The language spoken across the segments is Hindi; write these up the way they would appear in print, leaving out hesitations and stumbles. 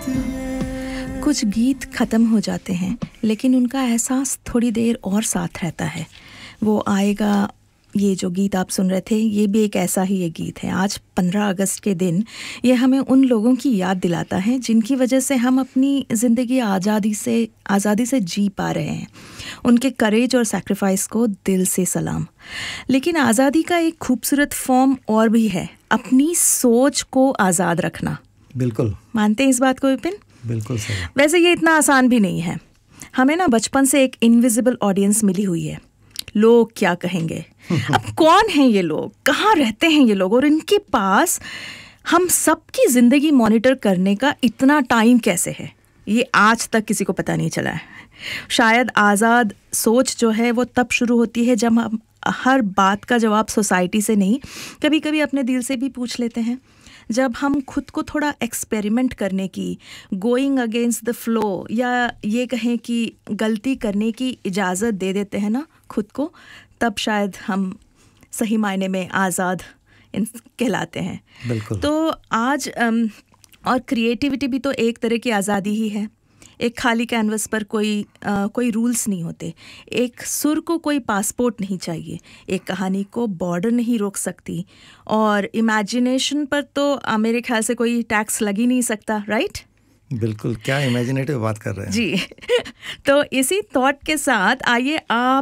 कुछ गीत ख़त्म हो जाते हैं लेकिन उनका एहसास थोड़ी देर और साथ रहता है। वो आएगा। ये जो गीत आप सुन रहे थे ये भी एक ऐसा ही एक गीत है। आज 15 अगस्त के दिन ये हमें उन लोगों की याद दिलाता है जिनकी वजह से हम अपनी ज़िंदगी आज़ादी से जी पा रहे हैं। उनके करेज और सैक्रिफाइस को दिल से सलाम। लेकिन आज़ादी का एक खूबसूरत फॉर्म और भी है, अपनी सोच को आज़ाद रखना। बिल्कुल मानते हैं इस बात को विपिन? बिल्कुल सही। वैसे ये इतना आसान भी नहीं है। हमें ना बचपन से एक इनविजिबल ऑडियंस मिली हुई है। लोग क्या कहेंगे, अब कौन हैं ये लोग, कहाँ रहते हैं ये लोग, और इनके पास हम सबकी ज़िंदगी मॉनिटर करने का इतना टाइम कैसे है, ये आज तक किसी को पता नहीं चला है। शायद आज़ाद सोच जो है वो तब शुरू होती है जब हम हर बात का जवाब सोसाइटी से नहीं, कभी कभी अपने दिल से भी पूछ लेते हैं। जब हम खुद को थोड़ा एक्सपेरिमेंट करने की, गोइंग अगेंस्ट द फ्लो, या ये कहें कि गलती करने की इजाज़त दे देते हैं ना खुद को, तब शायद हम सही मायने में आज़ाद कहलाते हैं। बिल्कुल। तो आज और क्रिएटिविटी भी तो एक तरह की आज़ादी ही है। एक खाली कैनवस पर कोई रूल्स नहीं होते। एक सुर को कोई पासपोर्ट नहीं चाहिए। एक कहानी को बॉर्डर नहीं रोक सकती। और इमेजिनेशन पर तो मेरे ख्याल से कोई टैक्स लग ही नहीं सकता, राइट? बिल्कुल, क्या इमेजिनेटिव बात कर रहे हैं जी। तो इसी थॉट के साथ आइए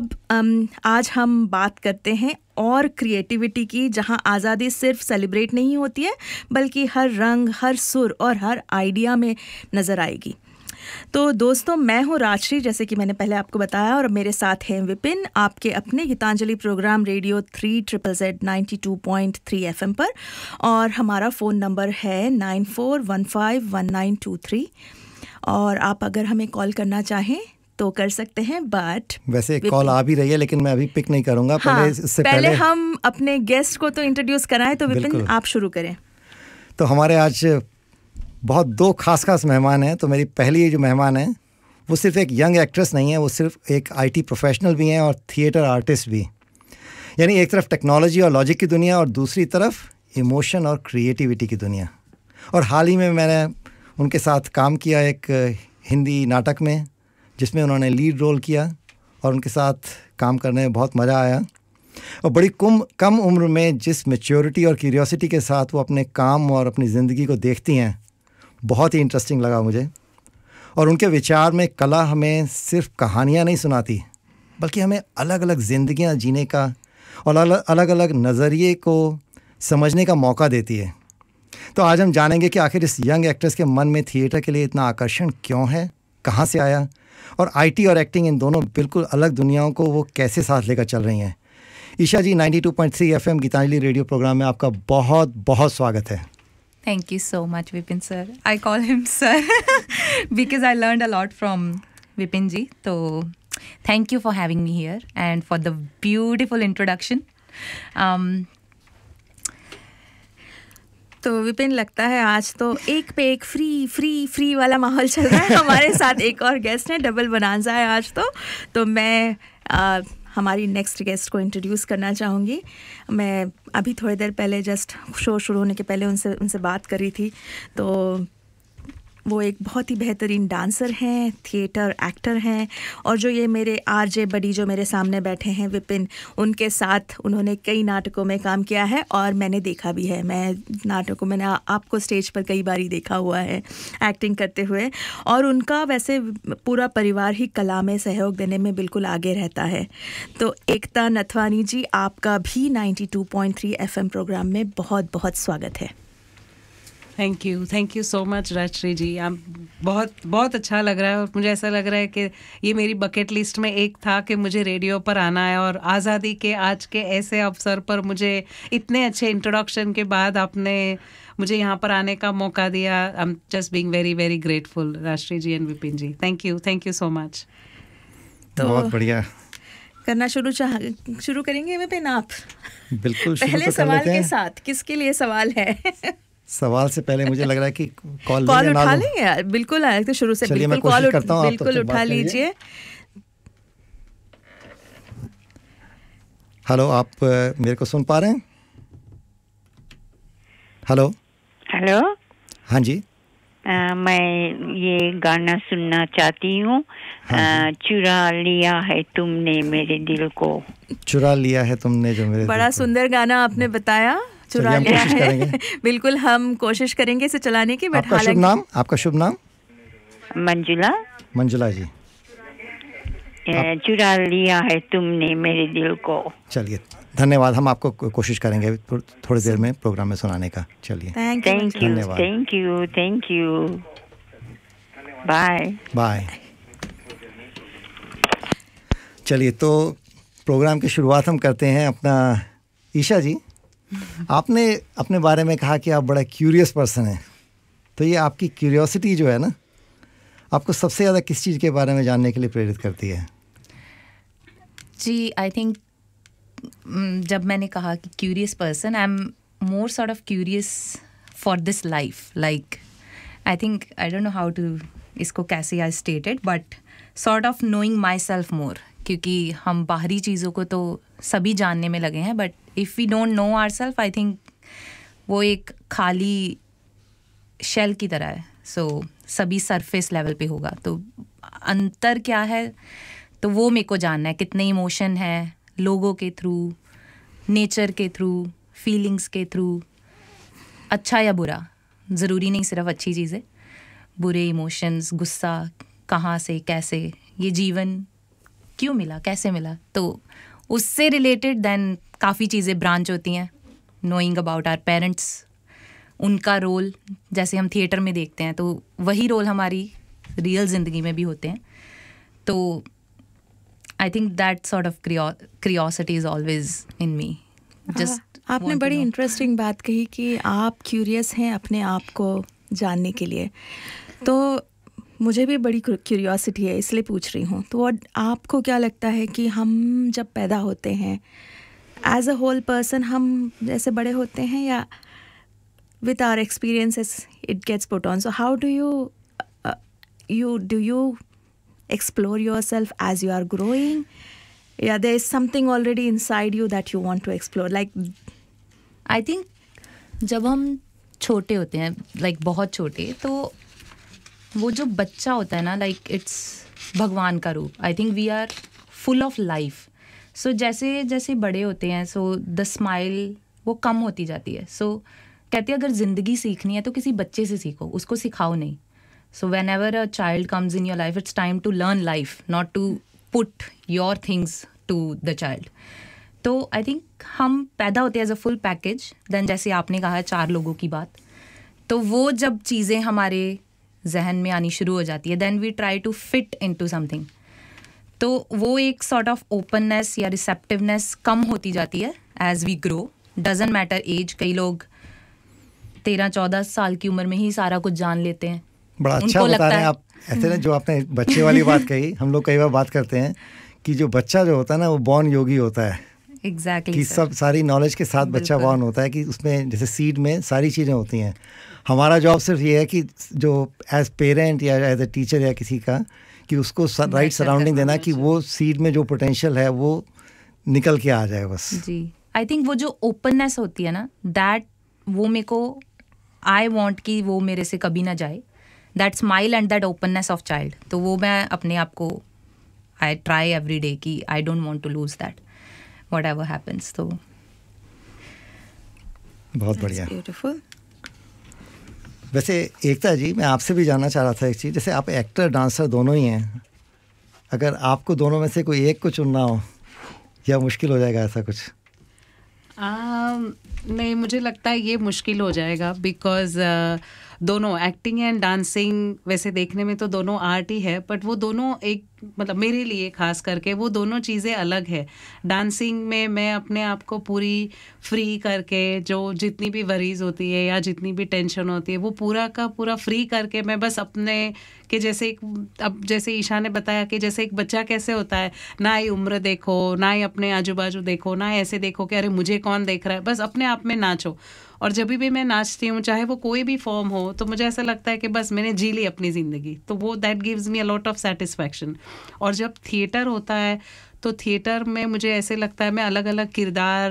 आज हम बात करते हैं और क्रिएटिविटी की, जहां आज़ादी सिर्फ सेलिब्रेट नहीं होती है बल्कि हर रंग, हर सुर और हर आइडिया में नज़र आएगी। तो दोस्तों, मैं हूँ राजश्री, जैसे कि मैंने पहले आपको बताया, और मेरे साथ हैं विपिन, आपके अपने Geetanjali programme radio 3ZZZ 92.3 FM पर। और हमारा फ़ोन नंबर है 94151923। और आप अगर हमें कॉल करना चाहें तो कर सकते हैं। बट वैसे कॉल आ भी रही है लेकिन मैं अभी पिक नहीं करूँगा। पहले हम अपने गेस्ट को तो इंट्रोड्यूस कराएं। तो विपिन, आप शुरू करें। तो हमारे आज बहुत दो खास मेहमान हैं। तो मेरी पहली जो मेहमान है वो सिर्फ एक यंग एक्ट्रेस नहीं है, वो सिर्फ एक IT प्रोफेशनल भी हैं और थिएटर आर्टिस्ट भी। यानी एक तरफ टेक्नोलॉजी और लॉजिक की दुनिया और दूसरी तरफ इमोशन और क्रिएटिविटी की दुनिया। और हाल ही में मैंने उनके साथ काम किया एक हिंदी नाटक में, जिसमें उन्होंने लीड रोल किया और उनके साथ काम करने में बहुत मज़ा आया। और बड़ी कम उम्र में जिस मैच्योरिटी और क्यूरियोसिटी के साथ वो अपने काम और अपनी ज़िंदगी को देखती हैं, बहुत ही इंटरेस्टिंग लगा मुझे। और उनके विचार में कला हमें सिर्फ कहानियाँ नहीं सुनाती, बल्कि हमें अलग अलग ज़िंदगियाँ जीने का और अलग अलग नज़रिए को समझने का मौका देती है। तो आज हम जानेंगे कि आखिर इस यंग एक्ट्रेस के मन में थिएटर के लिए इतना आकर्षण क्यों है, कहाँ से आया, और IT और एक्टिंग, इन दोनों बिल्कुल अलग दुनियाओं को वो कैसे साथ लेकर चल रही हैं। ईशा जी, 92.3 FM गीतांजलि रेडियो प्रोग्राम में आपका बहुत बहुत स्वागत है। Thank you so much, Vipin sir. I call him sir because I learned a lot from Vipin ji. So thank you for having me here and for the beautiful introduction. तो विपिन, लगता है आज तो एक पे एक फ्री वाला माहौल चल रहा है। हमारे साथ एक और गेस्ट है, डबल बनांजा है आज तो मैं हमारी नेक्स्ट गेस्ट को इंट्रोड्यूस करना चाहूँगी। मैं अभी थोड़ी देर पहले जस्ट शो शुरू होने के पहले उनसे बात करी थी। तो वो एक बहुत ही बेहतरीन डांसर हैं, थिएटर एक्टर हैं, और जो ये मेरे RJ बडी जो मेरे सामने बैठे हैं विपिन, उनके साथ उन्होंने कई नाटकों में काम किया है और मैंने देखा भी है। मैंने आपको स्टेज पर कई बार ही देखा हुआ है एक्टिंग करते हुए। और उनका वैसे पूरा परिवार ही कला में सहयोग देने में बिल्कुल आगे रहता है। तो एकता नथवानी जी, आपका भी 92.3 FM प्रोग्राम में बहुत बहुत स्वागत है। Thank you so much Rajshree जी। आप बहुत अच्छा लग रहा है, और मुझे ऐसा लग रहा है कि ये मेरी बकेट लिस्ट में एक था कि मुझे रेडियो पर आना है, और आज़ादी के आज के ऐसे अवसर पर मुझे इतने अच्छे इंट्रोडक्शन के बाद आपने मुझे यहाँ पर आने का मौका दिया। I am just being very very grateful Rajshree ji and Vipin ji. Thank you so much. तो बहुत बढ़िया, करना शुरू करेंगे विपिन आप? बिल्कुल। पहले सवाल के साथ, किसके लिए सवाल है? सवाल से पहले मुझे लग रहा है कि कॉल उठा लेंगे यार। बिल्कुल, तो शुरू से बिल्कुल कॉल बिल्कुल उठा लीजिए। हेलो, आप मेरे को सुन पा रहे हैं? हेलो। हेलो। हाँ जी। मैं ये गाना सुनना चाहती हूँ। चुरा लिया है तुमने मेरे दिल को। चुरा लिया है तुमने जो मेरे बड़ा दिल को। सुंदर गाना आपने बताया, चुरा हम लिया कोशिश है। करेंगे। बिल्कुल हम कोशिश करेंगे इसे चलाने की, बट आपका शुभ नाम? आपका शुभ नाम? मंजुला। मंजुला जी, चुरा लिया है तुमने मेरे दिल को। चलिए धन्यवाद। हम आपको कोशिश करेंगे थोड़ी देर में प्रोग्राम में सुनाने का। चलिए थैंक यू। थैंक यू, धन्यवाद। Thank you, thank you, bye bye. चलिए तो प्रोग्राम की शुरुआत हम करते हैं। अपना ईशा जी, आपने अपने बारे में कहा कि आप बड़ा क्यूरियस पर्सन हैं, तो ये आपकी क्यूरियोसिटी जो है ना, आपको सबसे ज़्यादा किस चीज़ के बारे में जानने के लिए प्रेरित करती है? जी, आई थिंक जब मैंने कहा कि curious person, I am more sort of curious for this life. Like I think, I don't know how to इसको कैसे आई stated, but sort of knowing my self मोर, क्योंकि हम बाहरी चीज़ों को तो सभी जानने में लगे हैं, but if we don't know our self, I think वो एक खाली शेल की तरह है। सो सभी सरफेस लेवल पे होगा, तो अंतर क्या है तो वो मेरे को जानना है। कितने इमोशन है लोगों के थ्रू, नेचर के थ्रू, फीलिंग्स के थ्रू, अच्छा या बुरा, ज़रूरी नहीं सिर्फ अच्छी चीज़ें, बुरे इमोशंस, गुस्सा, कहाँ से कैसे, ये जीवन क्यों मिला, कैसे मिला, तो उससे रिलेटेड देन काफ़ी चीज़ें ब्रांच होती हैं। नोइंग अबाउट आवर पेरेंट्स, उनका रोल, जैसे हम थिएटर में देखते हैं तो वही रोल हमारी रियल ज़िंदगी में भी होते हैं। तो I think that sort of curiosity is always in me. Just आपने बड़ी इंटरेस्टिंग बात कही कि आप क्यूरियस हैं अपने आप को जानने के लिए, तो मुझे भी बड़ी क्यूरियोसिटी है, इसलिए पूछ रही हूँ। तो आपको क्या लगता है कि हम जब पैदा होते हैं एज अ होल पर्सन, हम जैसे बड़े होते हैं, या with our experiences it gets put on? So how do you explore yourself as you are growing? Yeah, there is something already inside you that you want to explore, like I think जब हम छोटे होते हैं, like बहुत छोटे, तो वो जो बच्चा होता है ना, like it's भगवान का रूप। I think we are full of life. So जैसे जैसे बड़े होते हैं, so the smile वो कम होती जाती है। So कहती है अगर ज़िंदगी सीखनी है तो किसी बच्चे से सीखो, उसको सिखाओ नहीं। So when ever a child comes in your life, it's time to learn life, not to put your things to the child. तो आई थिंक हम पैदा होते हैं as a full package. Then जैसे आपने कहा 4 लोगों की बात, तो वो जब चीज़ें हमारे जहन में आनी शुरू हो जाती है, then we try to fit in to something. तो वो एक सॉर्ट ऑफ ओपननेस या रिसेप्टिवनेस कम होती जाती है as we grow. Doesn't matter as, कई लोग 13-14 साल की उम्र में ही सारा कुछ जान लेते हैं। बड़ा अच्छा बता रहे हैं आप। ऐसे ना, जो आपने बच्चे वाली बात कही, हम लोग कई बार बात करते हैं कि जो बच्चा जो होता है ना, वो बॉर्न योगी होता है। एग्जैक्टली कि सब सारी नॉलेज के साथ बच्चा बॉर्न होता है, कि उसमें जैसे सीड में सारी चीज़ें होती हैं। हमारा जॉब सिर्फ ये है कि जो एज पेरेंट या एज अ टीचर या किसी का, कि उसको राइट सराउंडिंग देना कि वो सीड में जो पोटेंशियल है वो निकल के आ जाए बस। जी, आई थिंक वो जो ओपननेस होती है ना, दैट वो मेरे को आई वॉन्ट कि वो मेरे से कभी ना जाए। That smile and that openness of child, तो वो मैं अपने आप को आई ट्राई एवरी डे कि I don't want to lose that what ever happens. तो बहुत बढ़िया, ब्यूटीफुल। वैसे एकता जी, मैं आपसे भी जानना चाह रहा था एक चीज़। जैसे आप एक्टर डांसर दोनों ही हैं, अगर आपको दोनों में से कोई एक को चुनना हो, या मुश्किल हो जाएगा ऐसा कुछ? नहीं, मुझे लगता है ये मुश्किल हो जाएगा, बिकॉज दोनों एक्टिंग एंड डांसिंग वैसे देखने में तो दोनों आर्ट ही है, बट वो दोनों एक, मतलब मेरे लिए खास करके वो दोनों चीज़ें अलग है। डांसिंग में मैं अपने आप को पूरी फ्री करके, जो जितनी भी वरीज होती है या जितनी भी टेंशन होती है, वो पूरा का पूरा फ्री करके मैं बस अपने कि जैसे अब जैसे ईशा ने बताया कि जैसे एक बच्चा कैसे होता है, ना ही उम्र देखो, ना ही अपने आजू बाजू देखो, ना ऐसे देखो कि अरे मुझे कौन देख रहा है, बस अपने आप में नाचो। और जब भी मैं नाचती हूँ, चाहे वो कोई भी फॉर्म हो, तो मुझे ऐसा लगता है कि बस मैंने जी ली अपनी ज़िंदगी, तो वो that gives me a lot of satisfaction. और जब थिएटर होता है, तो थिएटर में मुझे ऐसे लगता है मैं अलग अलग किरदार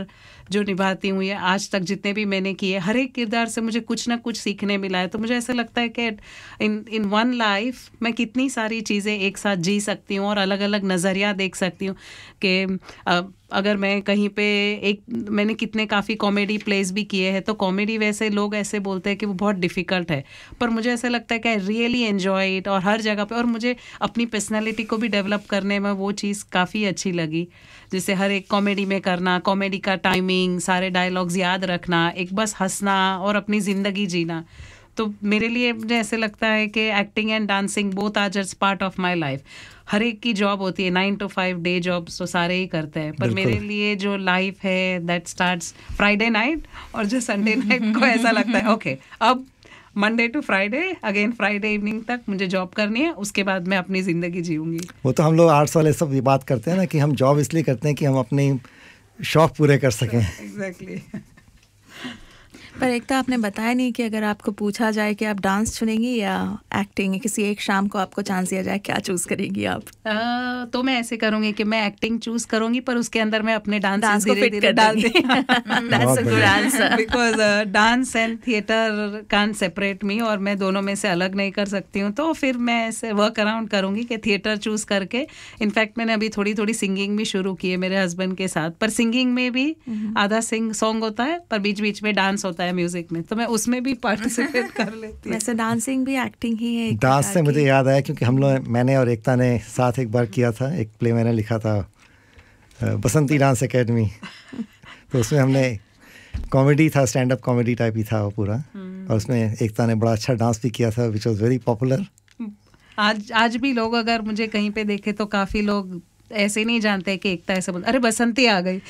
जो निभाती हूँ, या आज तक जितने भी मैंने किए, हर एक किरदार से मुझे कुछ ना कुछ सीखने मिला है। तो मुझे ऐसा लगता है कि इन वन लाइफ मैं कितनी सारी चीज़ें एक साथ जी सकती हूँ और अलग अलग नज़रिया देख सकती हूँ कि अगर मैं कहीं पे मैंने काफ़ी कॉमेडी प्लेस भी किए हैं, तो कॉमेडी वैसे लोग ऐसे बोलते हैं कि वो बहुत डिफ़िकल्ट है, पर मुझे ऐसा लगता है कि आई रियली एन्जॉय इट, और हर जगह पे, और मुझे अपनी पर्सनैलिटी को भी डेवलप करने में वो चीज़ काफ़ी अच्छी लगी। जैसे हर एक कॉमेडी में करना, कॉमेडी का टाइमिंग, सारे डायलॉग्स याद रखना, एक बस हंसना और अपनी ज़िंदगी जीना। तो मेरे लिए मुझे ऐसे लगता है कि acting and dancing both are just part of my life. हर एक की जॉब होती है, 9 to 5 डे जॉब तो सारे ही करते हैं, पर मेरे लिए जो लाइफ है दैट स्टार्ट्स फ्राइडे नाइट, और जो संडे नाइट को ऐसा लगता है ओके अब Monday to Friday, again Friday evening तक मुझे जॉब करनी है, उसके बाद मैं अपनी ज़िंदगी जीऊँगी। वो तो हम लोग आर्ट्स वाले सब ये बात करते हैं ना कि हम जॉब इसलिए करते हैं कि हम अपने शौक पूरे कर सकें। एग्जैक्टली। पर एक तो आपने बताया नहीं कि अगर आपको पूछा जाए कि आप डांस चुनेंगी या एक्टिंग, किसी एक शाम को आपको चांस दिया जाए, क्या चूज करेंगी आप? तो मैं ऐसे करूंगी कि मैं एक्टिंग चूज करूंगी, पर उसके अंदर मैं अपने डांस को फिट कर डाल दूंगी। That's a good answer. Because dance and theatre can't separate मी, और मैं दोनों में से अलग नहीं कर सकती हूँ। तो फिर मैं ऐसे वर्क अराउंड करूंगी कि थिएटर चूज करके, इनफैक्ट मैंने अभी थोड़ी थोड़ी सिंगिंग भी शुरू की है मेरे हस्बैंड के साथ, पर सिंगिंग में भी आधा सॉन्ग होता है, पर बीच बीच में डांस होता है म्यूजिक में, तो मैं उसमें भी पार्टिसिपेट कर लेती हूँ। वैसे डांसिंग भी एक्टिंग ही है। डांस से मुझे याद आया क्योंकि मैंने और एकता ने साथ एक बार किया था, एक प्ले मैंने लिखा था बसंती डांस एकेडमी। तो उसमें हमने कॉमेडी था, स्टैंड अप कॉमेडी टाइप ही था वो पूरा, और उसमें एकता ने बड़ा अच्छा डांस भी किया था, विच वाज वेरी पॉपुलर। आज भी लोग अगर मुझे कहीं पे देखे तो काफी लोग ऐसे नहीं जानते कि एकता ऐसे बोलते, अरे बसंती आ गई।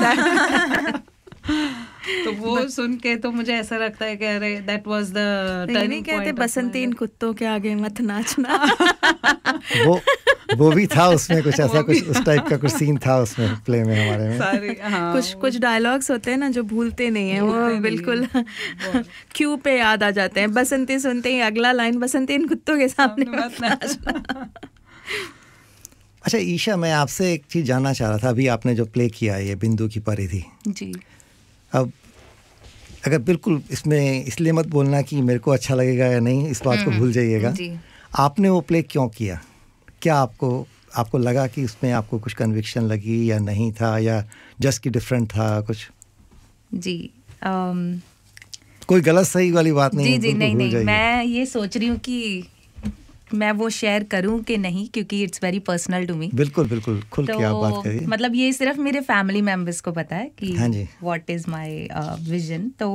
तो वो सुन के तो मुझे ऐसा लगता है कि अरे that was the turning point. कहते बसंती इन कुत्तों के आगे मत नाचना। वो भी था उसमें कुछ ऐसा, कुछ उस टाइप का कुछ सीन था उसमें प्ले में हमारे में। सारे कुछ डायलॉग्स होते हैं ना जो भूलते नहीं है, वो बिल्कुल क्यू पे याद आ जाते हैं। बसंती सुनते ही अगला लाइन, बसंती इन कुत्तों के सामने मत नाचना। अच्छा ईशा, मैं आपसे एक चीज़ जानना चाह रहा था। अभी आपने जो प्ले किया है ये बिंदु की परिधि जी, अब अगर बिल्कुल इसमें इसलिए मत बोलना कि मेरे को अच्छा लगेगा या नहीं, इस बात को भूल जाइएगा। आपने वो प्ले क्यों किया? क्या आपको लगा कि उसमें आपको कुछ कन्विक्शन लगी या नहीं था, या जस्ट कि डिफरेंट था कुछ? जी कोई गलत सही वाली बात नहीं। जी नहीं, मैं ये सोच रही हूँ कि मैं वो शेयर करूं कि नहीं, क्योंकि it's very personal to me. बिल्कुल खुल के आप बात करिए। मतलब ये सिर्फ मेरे फैमिली मेंबर्स को पता है कि हाँ जी, व्हाट इज माय विजन। तो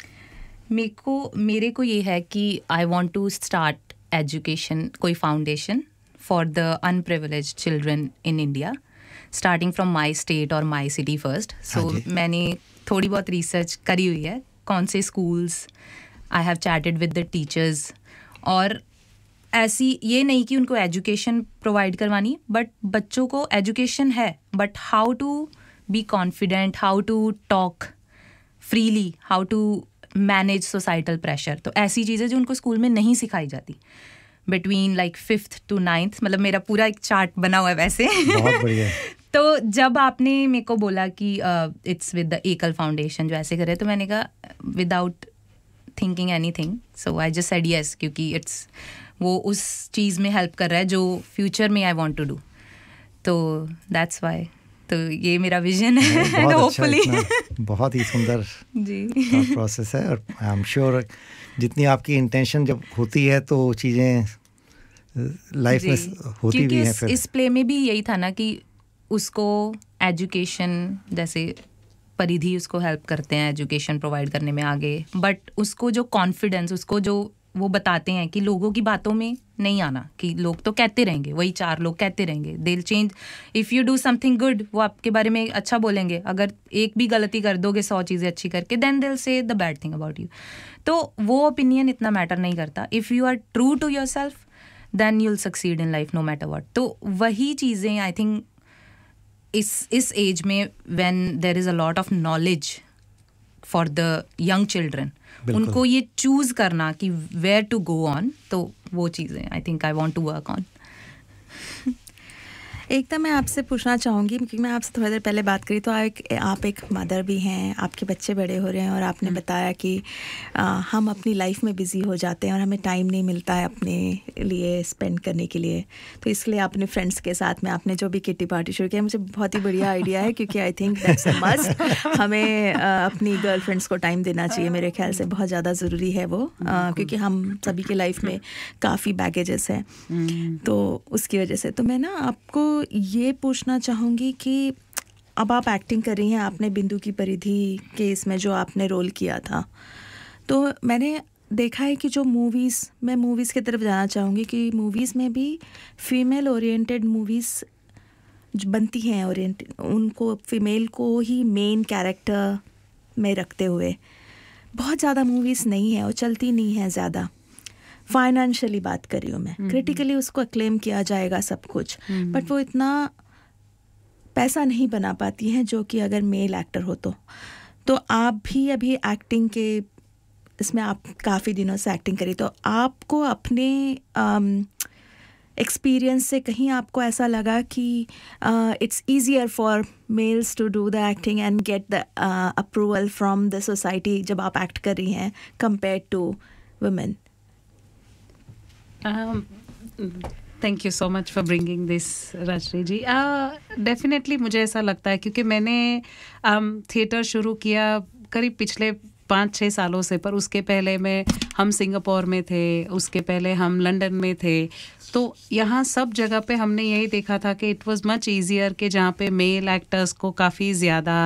मेरे को ये है कि I want to start education, कोई foundation for the unprivileged children in India, starting from my state और माय सिटी फर्स्ट। सो मैंने थोड़ी बहुत रिसर्च करी हुई है, कौन से schools, I have chatted with the teachers, और ऐसी ये नहीं कि उनको एजुकेशन प्रोवाइड करवानी, बट बच्चों को एजुकेशन है, but how to be confident, how to talk freely, how to manage societal pressure. तो ऐसी चीज़ें जो उनको स्कूल में नहीं सिखाई जाती between like 5th to 9th। मतलब मेरा पूरा एक चार्ट बना हुआ है वैसे। बहुत बढ़िया। तो जब आपने मेरे को बोला कि इट्स विद द एकल फाउंडेशन जो ऐसे करे, तो मैंने कहा without thinking anything, so I just said yes, क्योंकि इट्स वो उस चीज़ में हेल्प कर रहा है जो फ्यूचर में आई वांट टू डू। तो दैट्स व्हाई, तो ये मेरा विजन है। होपफुली बहुत ही सुंदर जी प्रोसेस है, और आई एम श्योर जितनी आपकी इंटेंशन जब होती है तो चीज़ें लाइफ में होती भी हैं। फिर इस प्ले में भी यही था ना कि उसको एजुकेशन, जैसे परिधि उसको हेल्प करते हैं एजुकेशन प्रोवाइड करने में आगे, बट उसको जो कॉन्फिडेंस, उसको जो वो बताते हैं कि लोगों की बातों में नहीं आना, कि लोग तो कहते रहेंगे, वही 4 लोग कहते रहेंगे, they will change if you do something good, वो आपके बारे में अच्छा बोलेंगे। अगर एक भी गलती कर दोगे 100 चीज़ें अच्छी करके, then they will say the bad thing about you. तो वो ओपिनियन इतना मैटर नहीं करता। If you are true to your self, then you will succeed in life no matter what. तो वही चीज़ें आई थिंक इस एज में when there is a lot of knowledge for the young children, उनको ये चूज करना कि वेयर टू गो ऑन, तो वो चीज़ें I think I want to work on. एकदम मैं आपसे पूछना चाहूँगी, क्योंकि मैं आपसे थोड़ी देर पहले बात करी तो आप एक मदर भी हैं, आपके बच्चे बड़े हो रहे हैं और आपने बताया कि हम अपनी लाइफ में बिज़ी हो जाते हैं और हमें टाइम नहीं मिलता है अपने लिए स्पेंड करने के लिए, तो इसलिए अपने फ्रेंड्स के साथ में आपने जो भी किट्टी पार्टी शुरू किया, मुझे बहुत ही बढ़िया आइडिया है, क्योंकि I think that's a must. हमें अपनी गर्लफ्रेंड्स को टाइम देना चाहिए, मेरे ख्याल से बहुत ज़्यादा ज़रूरी है वो, क्योंकि हम सभी की लाइफ में काफ़ी बैगेजेस हैं, तो उसकी वजह से। तो मैं ना आपको ये पूछना चाहूँगी कि अब आप एक्टिंग कर रही हैं, आपने बिंदु की परिधि के इसमें जो आपने रोल किया था, तो मैंने देखा है कि जो मैं मूवीज़ की तरफ जाना चाहूँगी कि मूवीज़ में भी फीमेल ओरिएंटेड मूवीज़ जो बनती हैं, उनको फीमेल को ही मेन कैरेक्टर में रखते हुए बहुत ज़्यादा मूवीज़ नहीं है और चलती नहीं है ज़्यादा। फाइनेंशियली बात कर रही हूँ मैं, क्रिटिकली उसको क्लेम किया जाएगा सब कुछ, बट वो इतना पैसा नहीं बना पाती हैं जो कि अगर मेल एक्टर हो तो आप भी अभी एक्टिंग के इसमें आप काफ़ी दिनों से एक्टिंग करी, तो आपको अपने एक्सपीरियंस से कहीं आपको ऐसा लगा कि it's easier for mails to do the acting and get the approval from the society जब आप एक्ट कर रही हैं compare to women? Thank you so much for bringing this Rajshree ji. Definitely मुझे ऐसा लगता है, क्योंकि मैंने थिएटर शुरू किया करीब पिछले 5-6 सालों से, पर उसके पहले हम सिंगापुर में थे, उसके पहले हम लंदन में थे, तो यहाँ सब जगह पे हमने यही देखा था कि इट वाज मच ईजियर कि जहाँ पे मेल एक्टर्स को काफ़ी ज़्यादा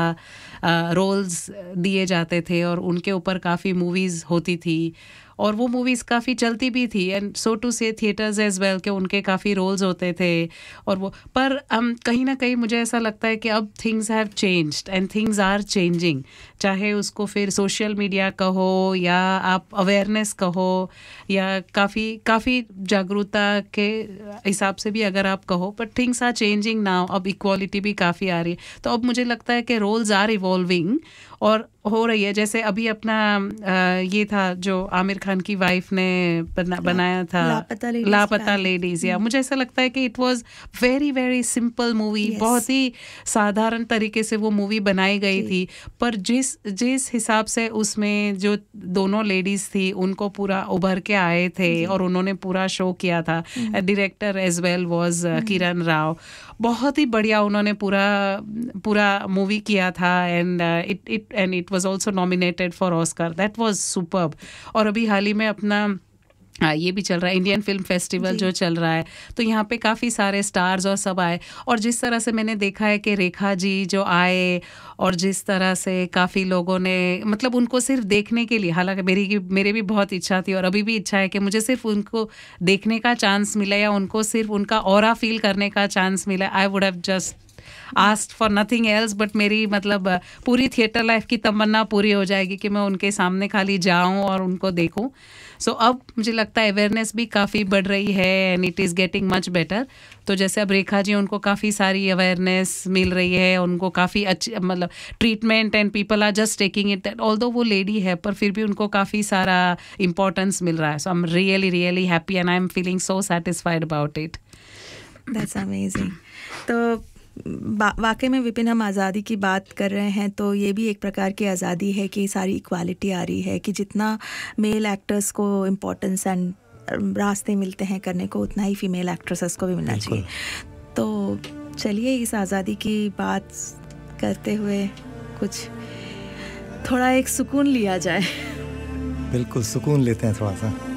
रोल्स दिए जाते थे और उनके ऊपर काफ़ी मूवीज़ होती थी और वो मूवीज़ काफ़ी चलती भी थी, एंड सो टू से थिएटर्स एज वेल के उनके काफ़ी रोल्स होते थे और वो, पर कहीं ना कहीं मुझे ऐसा लगता है कि अब things have changed and things are changing, चाहे उसको फिर सोशल मीडिया कहो या आप अवेयरनेस कहो या काफ़ी जागरूकता के हिसाब से भी अगर आप कहो, but things are changing now. अब इक्वालिटी भी काफ़ी आ रही है, तो अब मुझे लगता है कि रोल्स आर इवॉल्विंग और हो रही है। जैसे अभी अपना ये था जो आमिर खान की वाइफ ने बनाया था लापता लेडीज, या मुझे ऐसा लगता है कि it was very very simple movie, बहुत ही साधारण तरीके से वो मूवी बनाई गई थी, पर जिस हिसाब से उसमें जो दोनों लेडीज थी उनको पूरा उभर के आए थे और उन्होंने पूरा शो किया था। Director as well was Kiran Rao, बहुत ही बढ़िया उन्होंने पूरा मूवी किया था, and it was also nominated for Oscar. That was superb. और अभी हाल ही में अपना ये भी चल रहा है इंडियन फिल्म फेस्टिवल जो चल रहा है, तो यहाँ पे काफ़ी सारे स्टार्स और सब आए, और जिस तरह से मैंने देखा है कि रेखा जी जो आए और जिस तरह से काफ़ी लोगों ने मतलब उनको सिर्फ देखने के लिए, हालांकि मेरी भी बहुत इच्छा थी और अभी भी इच्छा है कि मुझे सिर्फ उनको देखने का चांस मिला या उनको सिर्फ उनका ऑरा फील करने का चांस मिला, I would have just asked for nothing else, but मेरी मतलब पूरी थिएटर लाइफ की तमन्ना पूरी हो जाएगी कि मैं उनके सामने खाली जाऊं और उनको देखूं। सो अब मुझे लगता है अवेयरनेस भी काफ़ी बढ़ रही है and it is getting much better. तो जैसे अब रेखा जी, उनको काफ़ी सारी अवेयरनेस मिल रही है, उनको काफ़ी अच्छी मतलब treatment, and people are just taking it that although वो लेडी है पर फिर भी उनको काफ़ी सारा इम्पोर्टेंस मिल रहा है। सो I am really really happy and I am feeling so satisfied about it. That's amazing. तो वाकई में विपिन, हम आज़ादी की बात कर रहे हैं तो ये भी एक प्रकार की आज़ादी है कि सारी इक्वालिटी आ रही है कि जितना मेल एक्टर्स को इम्पोर्टेंस एंड रास्ते मिलते हैं करने को, उतना ही फीमेल एक्ट्रेसेस को भी मिलना चाहिए। तो चलिए इस आज़ादी की बात करते हुए कुछ थोड़ा एक सुकून लिया जाए। बिल्कुल सुकून लेते हैं थोड़ा सा।